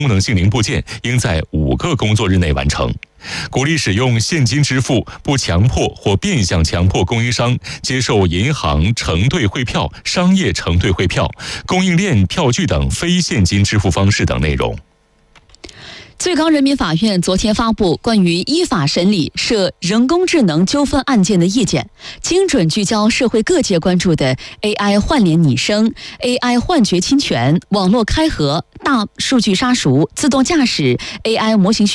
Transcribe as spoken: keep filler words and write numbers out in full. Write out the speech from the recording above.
功能性零部件应在五个工作日内完成。鼓励使用现金支付，不强迫或变相强迫供应商接受银行承兑汇票、商业承兑汇票、供应链票据等非现金支付方式等内容。 最高人民法院昨天发布关于依法审理涉人工智能纠纷案件的意见，精准聚焦社会各界关注的 A I 换脸拟声、A I 幻觉侵权、网络开合、大数据杀熟、自动驾驶、A I 模型